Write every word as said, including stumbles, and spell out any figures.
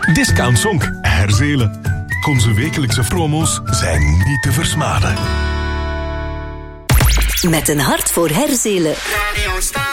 Discount Zonk. Herzelen. Onze wekelijkse promo's zijn niet te versmaden. Met een hart voor Herzelen.